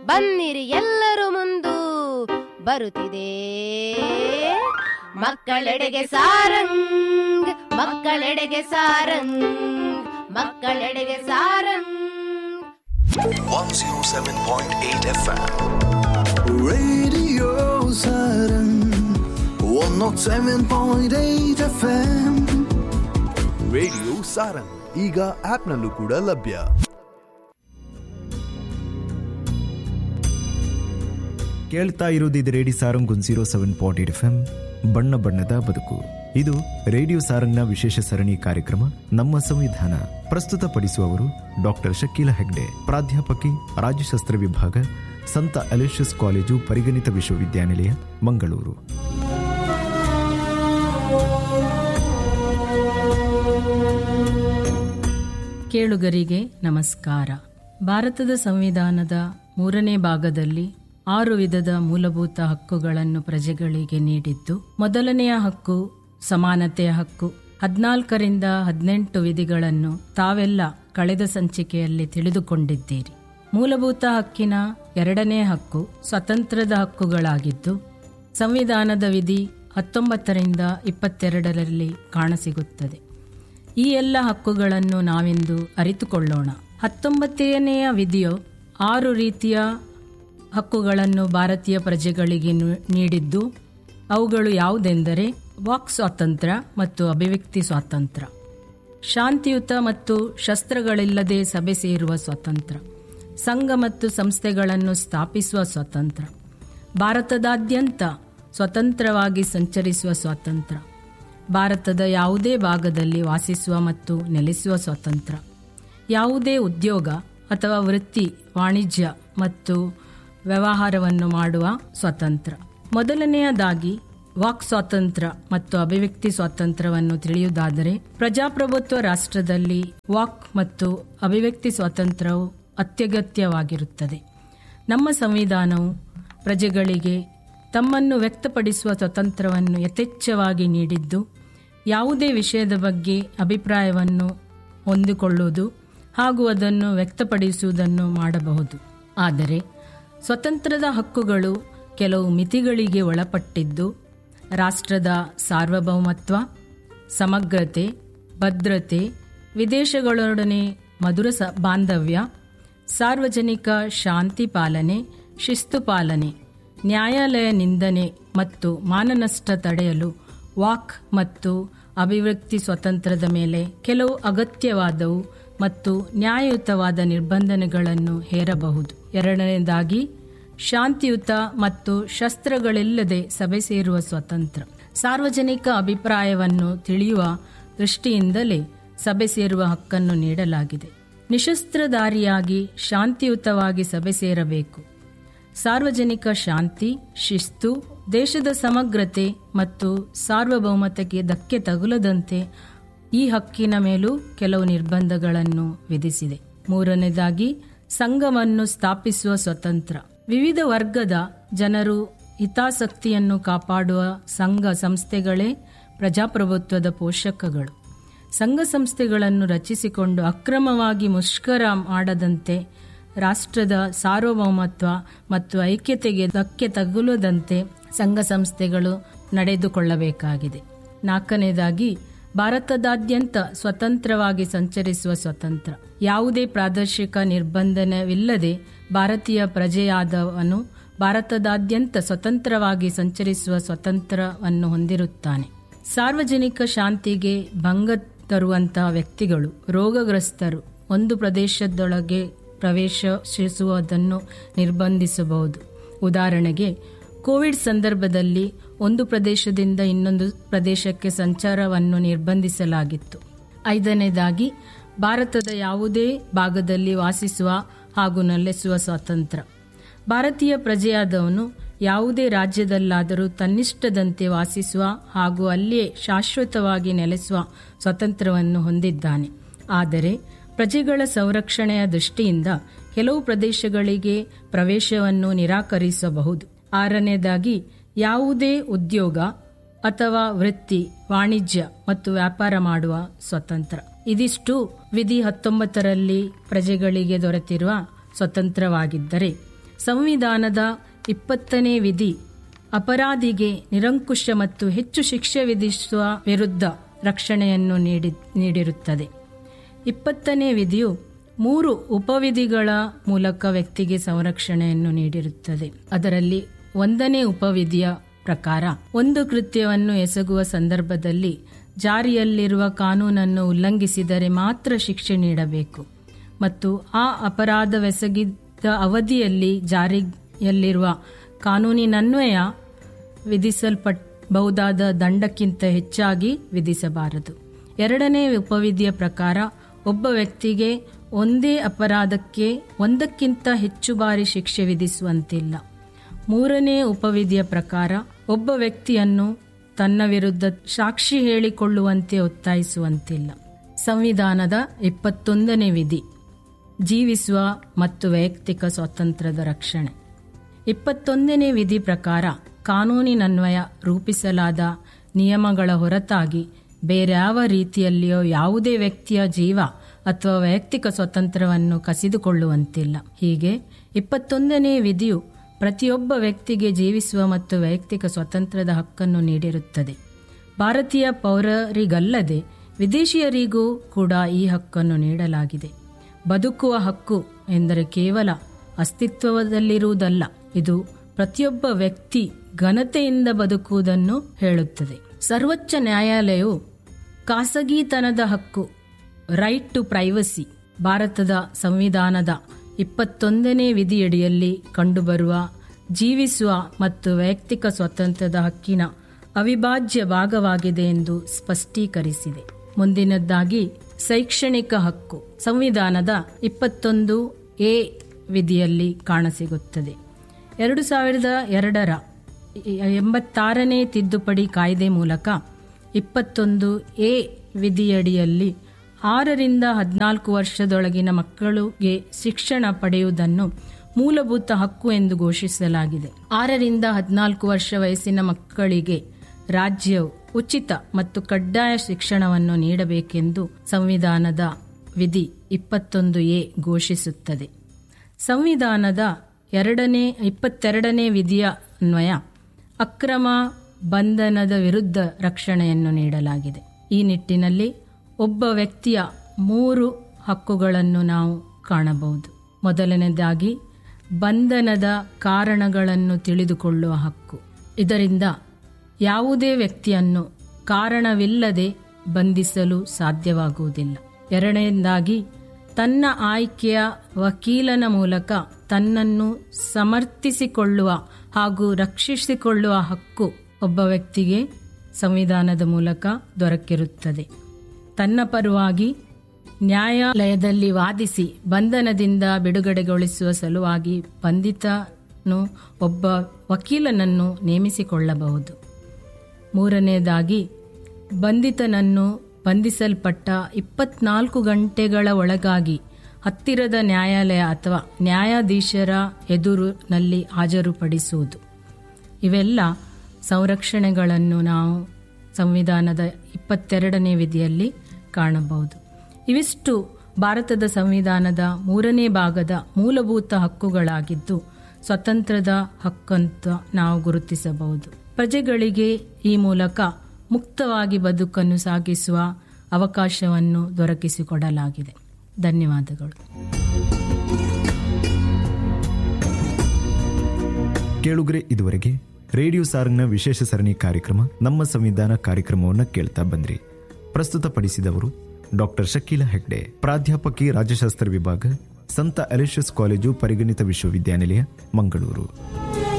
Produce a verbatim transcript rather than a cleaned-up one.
ಬನ್ನಿರಿ ಎಲ್ಲರೂ ಮುಂದು ಬರುತ್ತಿದೆ ಮಕ್ಕಳೆಡೆಗೆ Sarang, ಮಕ್ಕಳೆಡೆಗೆ Sarang, ಮಕ್ಕಳೆಡೆಗೆ Sarang. one oh seven point eight F M Radio Sarang one oh seven point eight F M. Radio Sarang ಈಗ ಆಪ್ನಲ್ಲೂ ಕೂಡ ಲಭ್ಯ. ಕೇಳ್ತಾ ಇರೋದು ಇದು radio Sarang one zero seven point eight F M, ಬಣ್ಣ ಬಣ್ಣದ ಬದುಕು. ಇದು ರೇಡಿಯೋ ಸಾರಂಗ್ನ ವಿಶೇಷ ಸರಣಿ ಕಾರ್ಯಕ್ರಮ ನಮ್ಮ ಸಂವಿಧಾನ. ಪ್ರಸ್ತುತಪಡಿಸುವವರು ಡಾಕ್ಟರ್ ಶಕೀಲ ಹೆಗ್ಡೆ, ಪ್ರಾಧ್ಯಾಪಕಿ, ರಾಜ್ಯಶಾಸ್ತ್ರ ವಿಭಾಗ, ಸಂತ ಅಲೋಷಿಯಸ್ ಕಾಲೇಜು, ಪರಿಗಣಿತ ವಿಶ್ವವಿದ್ಯಾನಿಲಯ, ಮಂಗಳೂರು. ಕೇಳುಗರಿಗೆ ನಮಸ್ಕಾರ. ಭಾರತದ ಸಂವಿಧಾನದ ಮೂರನೇ ಭಾಗದಲ್ಲಿ ಆರು ವಿಧದ ಮೂಲಭೂತ ಹಕ್ಕುಗಳನ್ನು ಪ್ರಜೆಗಳಿಗೆ ನೀಡಿದ್ದು, ಮೊದಲನೆಯ ಹಕ್ಕು ಸಮಾನತೆಯ ಹಕ್ಕು. ಹದಿನಾಲ್ಕರಿಂದ ಹದಿನೆಂಟು ವಿಧಿಗಳನ್ನು ತಾವೆಲ್ಲ ಕಳೆದ ಸಂಚಿಕೆಯಲ್ಲಿ ತಿಳಿದುಕೊಂಡಿದ್ದೀರಿ. ಮೂಲಭೂತ ಹಕ್ಕಿನ ಎರಡನೇ ಹಕ್ಕು ಸ್ವತಂತ್ರದ ಹಕ್ಕುಗಳಾಗಿದ್ದು, ಸಂವಿಧಾನದ ವಿಧಿ ಹತ್ತೊಂಬತ್ತರಿಂದ ಇಪ್ಪತ್ತೆರಡರಲ್ಲಿ ಕಾಣಸಿಗುತ್ತದೆ. ಈ ಎಲ್ಲ ಹಕ್ಕುಗಳನ್ನು ನಾವಿಂದು ಅರಿತುಕೊಳ್ಳೋಣ. ಹತ್ತೊಂಬತ್ತನೆಯ ವಿಧಿಯು ಆರು ರೀತಿಯ ಹಕ್ಕುಗಳನ್ನು ಭಾರತೀಯ ಪ್ರಜೆಗಳಿಗೆ ನೀಡಿದ್ದು, ಅವುಗಳು ಯಾವುದೆಂದರೆ ವಾಕ್ ಸ್ವಾತಂತ್ರ್ಯ ಮತ್ತು ಅಭಿವ್ಯಕ್ತಿ ಸ್ವಾತಂತ್ರ್ಯ, ಶಾಂತಿಯುತ ಮತ್ತು ಶಸ್ತ್ರಗಳಿಲ್ಲದೆ ಸಭೆ ಸೇರುವ ಸ್ವಾತಂತ್ರ್ಯ, ಸಂಘ ಮತ್ತು ಸಂಸ್ಥೆಗಳನ್ನು ಸ್ಥಾಪಿಸುವ ಸ್ವಾತಂತ್ರ್ಯ, ಭಾರತದಾದ್ಯಂತ ಸ್ವತಂತ್ರವಾಗಿ ಸಂಚರಿಸುವ ಸ್ವಾತಂತ್ರ್ಯ, ಭಾರತದ ಯಾವುದೇ ಭಾಗದಲ್ಲಿ ವಾಸಿಸುವ ಮತ್ತು ನೆಲೆಸುವ ಸ್ವಾತಂತ್ರ್ಯ, ಯಾವುದೇ ಉದ್ಯೋಗ ಅಥವಾ ವೃತ್ತಿ, ವಾಣಿಜ್ಯ ಮತ್ತು ವ್ಯವಹಾರವನ್ನು ಮಾಡುವ ಸ್ವಾತಂತ್ರ್ಯ. ಮೊದಲನೆಯದಾಗಿ ವಾಕ್ ಸ್ವಾತಂತ್ರ್ಯ ಮತ್ತು ಅಭಿವ್ಯಕ್ತಿ ಸ್ವಾತಂತ್ರ್ಯವನ್ನು ತಿಳಿಯುವುದಾದರೆ, ಪ್ರಜಾಪ್ರಭುತ್ವ ರಾಷ್ಟ್ರದಲ್ಲಿ ವಾಕ್ ಮತ್ತು ಅಭಿವ್ಯಕ್ತಿ ಸ್ವಾತಂತ್ರ್ಯವು ಅತ್ಯಗತ್ಯವಾಗಿರುತ್ತದೆ. ನಮ್ಮ ಸಂವಿಧಾನವು ಪ್ರಜೆಗಳಿಗೆ ತಮ್ಮನ್ನು ವ್ಯಕ್ತಪಡಿಸುವ ಸ್ವಾತಂತ್ರ್ಯವನ್ನು ಯಥೇಚ್ಛವಾಗಿ ನೀಡಿದ್ದು, ಯಾವುದೇ ವಿಷಯದ ಬಗ್ಗೆ ಅಭಿಪ್ರಾಯವನ್ನು ಹೊಂದಿಕೊಳ್ಳುವುದು ಹಾಗೂ ಅದನ್ನು ವ್ಯಕ್ತಪಡಿಸುವುದನ್ನು ಮಾಡಬಹುದು. ಆದರೆ ಸ್ವತಂತ್ರದ ಹಕ್ಕುಗಳು ಕೆಲವು ಮಿತಿಗಳಿಗೆ ಒಳಪಟ್ಟಿದ್ದು, ರಾಷ್ಟ್ರದ ಸಾರ್ವಭೌಮತ್ವ, ಸಮಗ್ರತೆ, ಭದ್ರತೆ, ವಿದೇಶಗಳೊಡನೆ ಮಧುರ ಸ ಬಾಂಧವ್ಯ, ಸಾರ್ವಜನಿಕ ಶಾಂತಿ ಪಾಲನೆ, ಶಿಸ್ತು ಪಾಲನೆ, ನ್ಯಾಯಾಲಯ ನಿಂದನೆ ಮತ್ತು ಮಾನನಷ್ಟ ತಡೆಯಲು ವಾಕ್ ಮತ್ತು ಅಭಿವ್ಯಕ್ತಿ ಸ್ವಾತಂತ್ರ್ಯದ ಮೇಲೆ ಕೆಲವು ಅಗತ್ಯವಾದವು ಮತ್ತು ನ್ಯಾಯಯುತವಾದ ನಿರ್ಬಂಧನೆಗಳನ್ನು ಹೇರಬಹುದು. ಎರಡನೇದಾಗಿ ಶಾಂತಿಯುತ ಮತ್ತು ಶಸ್ತ್ರಗಳಿಲ್ಲದೆ ಸಭೆ ಸೇರುವ ಸ್ವಾತಂತ್ರ್ಯ. ಸಾರ್ವಜನಿಕ ಅಭಿಪ್ರಾಯವನ್ನು ತಿಳಿಯುವ ದೃಷ್ಟಿಯಿಂದಲೇ ಸಭೆ ಸೇರುವ ಹಕ್ಕನ್ನು ನೀಡಲಾಗಿದೆ. ನಿಶಸ್ತ್ರಧಾರಿಯಾಗಿ ಶಾಂತಿಯುತವಾಗಿ ಸಭೆ ಸೇರಬೇಕು. ಸಾರ್ವಜನಿಕ ಶಾಂತಿ, ಶಿಸ್ತು, ದೇಶದ ಸಮಗ್ರತೆ ಮತ್ತು ಸಾರ್ವಭೌಮತೆಗೆ ಧಕ್ಕೆ ತಗುಲದಂತೆ ಈ ಹಕ್ಕಿನ ಮೇಲೂ ಕೆಲವು ನಿರ್ಬಂಧಗಳನ್ನು ವಿಧಿಸಿದೆ. ಮೂರನೇದಾಗಿ ಸಂಘವನ್ನು ಸ್ಥಾಪಿಸುವ ಸ್ವಾತಂತ್ರ್ಯ. ವಿವಿಧ ವರ್ಗದ ಜನರು ಹಿತಾಸಕ್ತಿಯನ್ನು ಕಾಪಾಡುವ ಸಂಘ ಸಂಸ್ಥೆಗಳೇ ಪ್ರಜಾಪ್ರಭುತ್ವದ ಪೋಷಕಗಳು. ಸಂಘ ಸಂಸ್ಥೆಗಳನ್ನು ರಚಿಸಿಕೊಂಡು ಅಕ್ರಮವಾಗಿ ಮುಷ್ಕರ ಮಾಡದಂತೆ, ರಾಷ್ಟ್ರದ ಸಾರ್ವಭೌಮತ್ವ ಮತ್ತು ಐಕ್ಯತೆಗೆ ಧಕ್ಕೆ ತಗುಲದಂತೆ ಸಂಘ ಸಂಸ್ಥೆಗಳು ನಡೆದುಕೊಳ್ಳಬೇಕಾಗಿದೆ. ನಾಲ್ಕನೇದಾಗಿ ಭಾರತದಾದ್ಯಂತ ಸ್ವತಂತ್ರವಾಗಿ ಸಂಚರಿಸುವ ಸ್ವಾತಂತ್ರ್ಯ. ಯಾವುದೇ ಪ್ರಾದೇಶಿಕ ನಿರ್ಬಂಧನವಿಲ್ಲದೆ ಭಾರತೀಯ ಪ್ರಜೆಯಾದವನು ಭಾರತದಾದ್ಯಂತ ಸ್ವತಂತ್ರವಾಗಿ ಸಂಚರಿಸುವ ಸ್ವಾತಂತ್ರ್ಯವನ್ನು ಹೊಂದಿರುತ್ತಾನೆ. ಸಾರ್ವಜನಿಕ ಶಾಂತಿಗೆ ಭಂಗ ತರುವಂತಹ ವ್ಯಕ್ತಿಗಳು, ರೋಗಗ್ರಸ್ತರು ಒಂದು ಪ್ರದೇಶದೊಳಗೆ ಪ್ರವೇಶಿಸುವುದನ್ನು ನಿರ್ಬಂಧಿಸಬಹುದು. ಉದಾಹರಣೆಗೆ, ಕೋವಿಡ್ ಸಂದರ್ಭದಲ್ಲಿ ಒಂದು ಪ್ರದೇಶದಿಂದ ಇನ್ನೊಂದು ಪ್ರದೇಶಕ್ಕೆ ಸಂಚಾರವನ್ನು ನಿರ್ಬಂಧಿಸಲಾಗಿತ್ತು. ಐದನೇದಾಗಿ ಭಾರತದ ಯಾವುದೇ ಭಾಗದಲ್ಲಿ ವಾಸಿಸುವ ಹಾಗೂ ನೆಲೆಸುವ ಸ್ವಾತಂತ್ರ್ಯ. ಭಾರತೀಯ ಪ್ರಜೆಯಾದವನು ಯಾವುದೇ ರಾಜ್ಯದಲ್ಲಾದರೂ ತನ್ನಿಷ್ಟದಂತೆ ವಾಸಿಸುವ ಹಾಗೂ ಅಲ್ಲಿಯೇ ಶಾಶ್ವತವಾಗಿ ನೆಲೆಸುವ ಸ್ವಾತಂತ್ರ್ಯವನ್ನು ಹೊಂದಿದ್ದಾನೆ. ಆದರೆ ಪ್ರಜೆಗಳ ಸಂರಕ್ಷಣೆಯ ದೃಷ್ಟಿಯಿಂದ ಕೆಲವು ಪ್ರದೇಶಗಳಿಗೆ ಪ್ರವೇಶವನ್ನು ನಿರಾಕರಿಸಬಹುದು. ಆರನೇದಾಗಿ ಯಾವುದೇ ಉದ್ಯೋಗ ಅಥವಾ ವೃತ್ತಿ, ವಾಣಿಜ್ಯ ಮತ್ತು ವ್ಯಾಪಾರ ಮಾಡುವ ಸ್ವಾತಂತ್ರ್ಯ. ಇದಿಷ್ಟು ವಿಧಿ ಹತ್ತೊಂಬತ್ತರಲ್ಲಿ ಪ್ರಜೆಗಳಿಗೆ ದೊರೆತಿರುವ ಸ್ವತಂತ್ರವಾಗಿದ್ದರೆ, ಸಂವಿಧಾನದ ಇಪ್ಪತ್ತನೇ ವಿಧಿ ಅಪರಾಧಿಗೆ ನಿರಂಕುಶ ಮತ್ತು ಹೆಚ್ಚು ಶಿಕ್ಷೆ ವಿಧಿಸುವ ವಿರುದ್ಧ ರಕ್ಷಣೆಯನ್ನು ನೀಡಿ ನೀಡಿರುತ್ತದೆ. ಇಪ್ಪತ್ತನೇ ವಿಧಿಯು ಮೂರು ಉಪವಿಧಿಗಳ ಮೂಲಕ ವ್ಯಕ್ತಿಗೆ ಸಂರಕ್ಷಣೆಯನ್ನು ನೀಡಿರುತ್ತದೆ. ಅದರಲ್ಲಿ ಒಂದನೇ ಉಪವಿಧಿಯ ಪ್ರಕಾರ ಒಂದು ಕೃತ್ಯವನ್ನು ಎಸಗುವ ಸಂದರ್ಭದಲ್ಲಿ ಜಾರಿಯಲ್ಲಿರುವ ಕಾನೂನನ್ನು ಉಲ್ಲಂಘಿಸಿದರೆ ಮಾತ್ರ ಶಿಕ್ಷೆ ನೀಡಬೇಕು ಮತ್ತು ಆ ಅಪರಾಧವೆಸಗಿದ ಅವಧಿಯಲ್ಲಿ ಜಾರಿಯಲ್ಲಿರುವ ಕಾನೂನಿನನ್ವಯ ವಿಧಿಸಲ್ಪಡಬಹುದಾದ ದಂಡಕ್ಕಿಂತ ಹೆಚ್ಚಾಗಿ ವಿಧಿಸಬಾರದು. ಎರಡನೇ ಉಪವಿಧಿಯ ಪ್ರಕಾರ ಒಬ್ಬ ವ್ಯಕ್ತಿಗೆ ಒಂದೇ ಅಪರಾಧಕ್ಕೆ ಒಂದಕ್ಕಿಂತ ಹೆಚ್ಚು ಬಾರಿ ಶಿಕ್ಷೆ ವಿಧಿಸುವಂತಿಲ್ಲ. ಮೂರನೇ ಉಪವಿಧಿಯ ಪ್ರಕಾರ ಒಬ್ಬ ವ್ಯಕ್ತಿಯನ್ನು ತನ್ನ ವಿರುದ್ಧ ಸಾಕ್ಷಿ ಹೇಳಿಕೊಳ್ಳುವಂತೆ ಒತ್ತಾಯಿಸುವಂತಿಲ್ಲ. ಸಂವಿಧಾನದ ಇಪ್ಪತ್ತೊಂದನೇ ವಿಧಿ ಜೀವಿಸುವ ಮತ್ತು ವೈಯಕ್ತಿಕ ಸ್ವಾತಂತ್ರ್ಯದ ರಕ್ಷಣೆ. ಇಪ್ಪತ್ತೊಂದನೇ ವಿಧಿ ಪ್ರಕಾರ ಕಾನೂನಿನನ್ವಯ ರೂಪಿಸಲಾದ ನಿಯಮಗಳ ಹೊರತಾಗಿ ಬೇರ್ಯಾವ ರೀತಿಯಲ್ಲಿಯೋ ಯಾವುದೇ ವ್ಯಕ್ತಿಯ ಜೀವ ಅಥವಾ ವೈಯಕ್ತಿಕ ಸ್ವಾತಂತ್ರ್ಯವನ್ನು ಕಸಿದುಕೊಳ್ಳುವಂತಿಲ್ಲ. ಹೀಗೆ ಇಪ್ಪತ್ತೊಂದನೇ ವಿಧಿಯು ಪ್ರತಿಯೊಬ್ಬ ವ್ಯಕ್ತಿಗೆ ಜೀವಿಸುವ ಮತ್ತು ವೈಯಕ್ತಿಕ ಸ್ವಾತಂತ್ರ್ಯದ ಹಕ್ಕನ್ನು ನೀಡಿರುತ್ತದೆ. ಭಾರತೀಯ ಪೌರರಿಗಲ್ಲದೆ ವಿದೇಶಿಯರಿಗೂ ಕೂಡ ಈ ಹಕ್ಕನ್ನು ನೀಡಲಾಗಿದೆ. ಬದುಕುವ ಹಕ್ಕು ಎಂದರೆ ಕೇವಲ ಅಸ್ತಿತ್ವದಲ್ಲಿರುವುದಲ್ಲ, ಇದು ಪ್ರತಿಯೊಬ್ಬ ವ್ಯಕ್ತಿ ಘನತೆಯಿಂದ ಬದುಕುವುದನ್ನು ಹೇಳುತ್ತದೆ. ಸರ್ವೋಚ್ಚ ನ್ಯಾಯಾಲಯವು ಖಾಸಗಿತನದ ಹಕ್ಕು ರೈಟ್ ಟು ಪ್ರೈವಸಿ ಭಾರತದ ಸಂವಿಧಾನದ ಇಪ್ಪತ್ತೊಂದನೇ ವಿಧಿಯಡಿಯಲ್ಲಿ ಕಂಡುಬರುವ ಜೀವಿಸುವ ಮತ್ತು ವೈಯಕ್ತಿಕ ಸ್ವಾತಂತ್ರ್ಯದ ಹಕ್ಕಿನ ಅವಿಭಾಜ್ಯ ಭಾಗವಾಗಿದೆ ಎಂದು ಸ್ಪಷ್ಟೀಕರಿಸಿದೆ. ಮುಂದಿನದ್ದಾಗಿ ಶೈಕ್ಷಣಿಕ ಹಕ್ಕು ಸಂವಿಧಾನದ ಇಪ್ಪತ್ತೊಂದು ಎ ವಿಧಿಯಲ್ಲಿ ಕಾಣಸಿಗುತ್ತದೆ. ಎರಡು ಸಾವಿರದ ಎರಡರ ಎಂಬತ್ತಾರನೇ ತಿದ್ದುಪಡಿ ಕಾಯ್ದೆ ಮೂಲಕ ಇಪ್ಪತ್ತೊಂದು ಎ ವಿಧಿಯಡಿಯಲ್ಲಿ ಆರರಿಂದ ಹದಿನಾಲ್ಕು ವರ್ಷದೊಳಗಿನ ಮಕ್ಕಳಿಗೆ ಶಿಕ್ಷಣ ಪಡೆಯುವುದನ್ನು ಮೂಲಭೂತ ಹಕ್ಕು ಎಂದು ಘೋಷಿಸಲಾಗಿದೆ. ಆರರಿಂದ ಹದಿನಾಲ್ಕು ವರ್ಷ ವಯಸ್ಸಿನ ಮಕ್ಕಳಿಗೆ ರಾಜ್ಯವು ಉಚಿತ ಮತ್ತು ಕಡ್ಡಾಯ ಶಿಕ್ಷಣವನ್ನು ನೀಡಬೇಕೆಂದು ಸಂವಿಧಾನದ ವಿಧಿ ಇಪ್ಪತ್ತೊಂದು ಎ ಘೋಷಿಸುತ್ತದೆ. ಸಂವಿಧಾನದ ಎರಡನೇ ಇಪ್ಪತ್ತೆರಡನೇ ವಿಧಿಯ ಅನ್ವಯ ಅಕ್ರಮ ಬಂಧನದ ವಿರುದ್ಧ ರಕ್ಷಣೆಯನ್ನು ನೀಡಲಾಗಿದೆ. ಈ ನಿಟ್ಟಿನಲ್ಲಿ ಒಬ್ಬ ವ್ಯಕ್ತಿಯ ಮೂರು ಹಕ್ಕುಗಳನ್ನು ನಾವು ಕಾಣಬಹುದು. ಮೊದಲನೇದಾಗಿ ಬಂಧನದ ಕಾರಣಗಳನ್ನು ತಿಳಿದುಕೊಳ್ಳುವ ಹಕ್ಕು. ಇದರಿಂದ ಯಾವುದೇ ವ್ಯಕ್ತಿಯನ್ನು ಕಾರಣವಿಲ್ಲದೆ ಬಂಧಿಸಲು ಸಾಧ್ಯವಾಗುವುದಿಲ್ಲ. ಎರಡನೇದಾಗಿ ತನ್ನ ಆಯ್ಕೆಯ ವಕೀಲನ ಮೂಲಕ ತನ್ನನ್ನು ಸಮರ್ಥಿಸಿಕೊಳ್ಳುವ ಹಾಗೂ ರಕ್ಷಿಸಿಕೊಳ್ಳುವ ಹಕ್ಕು ಒಬ್ಬ ವ್ಯಕ್ತಿಗೆ ಸಂವಿಧಾನದ ಮೂಲಕ ದೊರಕಿರುತ್ತದೆ. ತನ್ನ ಪರವಾಗಿ ನ್ಯಾಯಾಲಯದಲ್ಲಿ ವಾದಿಸಿ ಬಂಧನದಿಂದ ಬಿಡುಗಡೆಗೊಳಿಸುವ ಸಲುವಾಗಿ ಬಂಧಿತನು ಒಬ್ಬ ವಕೀಲನನ್ನು ನೇಮಿಸಿಕೊಳ್ಳಬಹುದು. ಮೂರನೇದಾಗಿ ಬಂಧಿತನನ್ನು ಬಂಧಿಸಲ್ಪಟ್ಟ ಇಪ್ಪತ್ನಾಲ್ಕು ಗಂಟೆಗಳ ಒಳಗಾಗಿ ಹತ್ತಿರದ ನ್ಯಾಯಾಲಯ ಅಥವಾ ನ್ಯಾಯಾಧೀಶರ ಎದುರಿನಲ್ಲಿ ಹಾಜರುಪಡಿಸುವುದು. ಇವೆಲ್ಲ ಸಂರಕ್ಷಣೆಗಳನ್ನು ನಾವು ಸಂವಿಧಾನದ ಇಪ್ಪತ್ತೆರಡನೇ ವಿಧಿಯಲ್ಲಿ ಕಾಣಬಹುದು. ಇವಿಷ್ಟು ಭಾರತದ ಸಂವಿಧಾನದ ಮೂರನೇ ಭಾಗದ ಮೂಲಭೂತ ಹಕ್ಕುಗಳಾಗಿದ್ದು ಸ್ವಾತಂತ್ರ್ಯದ ಹಕ್ಕಂತ ನಾವು ಗುರುತಿಸಬಹುದು. ಪ್ರಜೆಗಳಿಗೆ ಈ ಮೂಲಕ ಮುಕ್ತವಾಗಿ ಬದುಕನ್ನು ಸಾಗಿಸುವ ಅವಕಾಶವನ್ನು ದೊರಕಿಸಿಕೊಡಲಾಗಿದೆ. ಧನ್ಯವಾದಗಳು. ಕೇಳುಗರೆ, ಇದುವರೆಗೆ ರೇಡಿಯೋ ಸಾರಂಗ್ನ ವಿಶೇಷ ಸರಣಿ ಕಾರ್ಯಕ್ರಮ ನಮ್ಮ ಸಂವಿಧಾನ ಕಾರ್ಯಕ್ರಮವನ್ನು ಕೇಳ್ತಾ ಬಂದ್ರಿ. ಪ್ರಸ್ತುತಪಡಿಸಿದವರು ಡಾಕ್ಟರ್ ಶಕೀಲಾ ಹೆಗ್ಡೆ, ಪ್ರಾಧ್ಯಾಪಕಿ ರಾಜ್ಯಶಾಸ್ತ್ರ ವಿಭಾಗ, ಸಂತ ಅಲೋಷಿಯಸ್ ಕಾಲೇಜು, ಪರಿಗಣಿತ ವಿಶ್ವವಿದ್ಯಾನಿಲಯ, ಮಂಗಳೂರು.